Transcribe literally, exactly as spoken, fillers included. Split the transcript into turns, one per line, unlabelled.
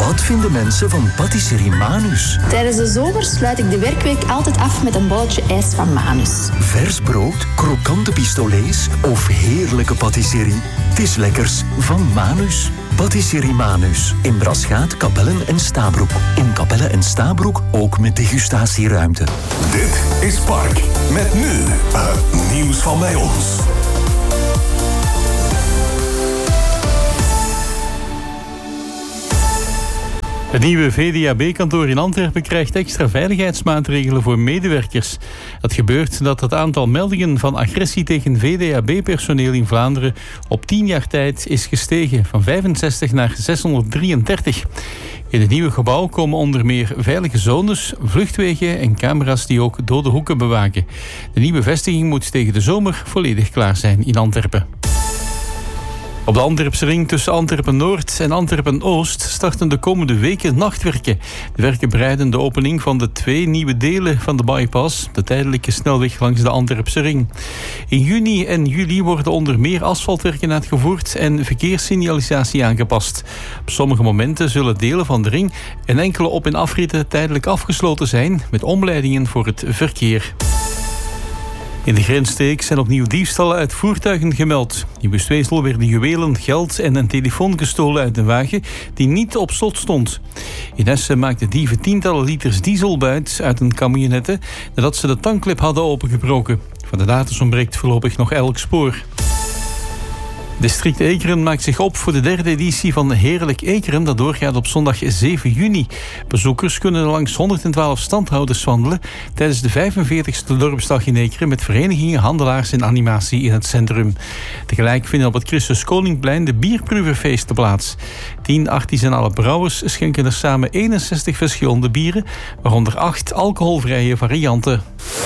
Wat vinden mensen van Patisserie Manus?
Tijdens de zomer sluit ik de werkweek altijd af met een bolletje ijs van Manus.
Vers brood, krokante pistolets of heerlijke patisserie? Het is lekkers van Manus. Patisserie Manus. In Brasgaat, Capelle en Stabroek. In Capelle en Stabroek ook met degustatieruimte.
Dit is Park. Met nu het nieuws van bij ons.
Het nieuwe V D A B-kantoor in Antwerpen krijgt extra veiligheidsmaatregelen voor medewerkers. Dat gebeurt nadat het aantal meldingen van agressie tegen V D A B-personeel in Vlaanderen op tien jaar tijd is gestegen, van vijfenzestig naar zeshonderddrieëndertig. In het nieuwe gebouw komen onder meer veilige zones, vluchtwegen en camera's die ook dode hoeken bewaken. De nieuwe vestiging moet tegen de zomer volledig klaar zijn in Antwerpen. Op de Antwerpse ring tussen Antwerpen-Noord en Antwerpen-Oost starten de komende weken nachtwerken. De werken bereiden de opening van de twee nieuwe delen van de bypass, de tijdelijke snelweg langs de Antwerpse ring. In juni en juli worden onder meer asfaltwerken uitgevoerd en verkeerssignalisatie aangepast. Op sommige momenten zullen delen van de ring en enkele op- en afritten tijdelijk afgesloten zijn, met omleidingen voor het verkeer. In de grensstreek zijn opnieuw diefstallen uit voertuigen gemeld. In Westwezel werden juwelen, geld en een telefoon gestolen uit een wagen die niet op slot stond. In Essen maakten dieven tientallen liters dieselbuit uit een camionette nadat ze de tankklep hadden opengebroken. Van de daders ontbreekt voorlopig nog elk spoor. District Ekeren maakt zich op voor de derde editie van Heerlijk Ekeren, dat doorgaat op zondag zeven juni. Bezoekers kunnen langs honderdtwaalf standhouders wandelen tijdens de vijfenveertigste dorpsdag in Ekeren met verenigingen, handelaars en animatie in het centrum. Tegelijk vinden op het Christus Koningplein de bierproeverfeesten plaats. Tien artisanale brouwers schenken er samen eenenzestig verschillende bieren, waaronder acht alcoholvrije varianten.